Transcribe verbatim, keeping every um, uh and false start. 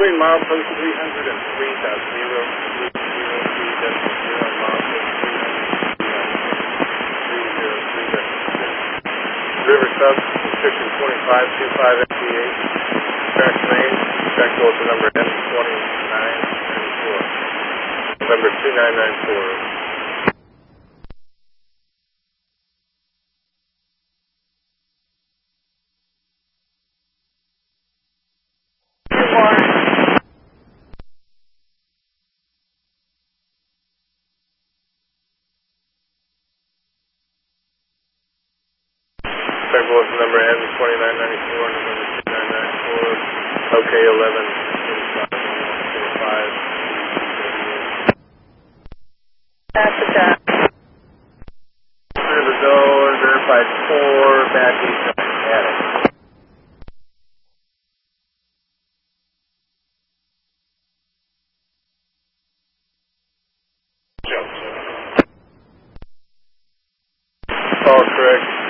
between milepost three hundred and three dot zero three zero three decimal zero, milepost three hundred three decimal six. River sub, restriction twenty-five two five F T H. Track range, track bulletin number N twenty-nine ninety-four. Number two nine nine four. Track bulletin number N twenty-nine ninety-four, number two nine nine four, OK eleven forty-five. That's the time. Clear the door, verified four, back east, attic. All correct.